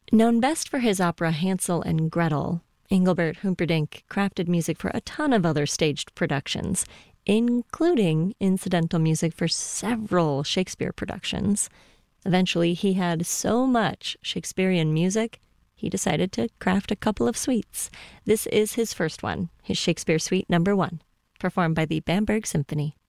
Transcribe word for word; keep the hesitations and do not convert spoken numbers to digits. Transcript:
Known best for his opera Hansel and Gretel, Engelbert Humperdinck crafted music for a ton of other staged productions, including incidental music for several Shakespeare productions. Eventually, he had so much Shakespearean music, he decided to craft a couple of suites. This is his first one, his Shakespeare Suite Number One, performed by the Bamberg Symphony.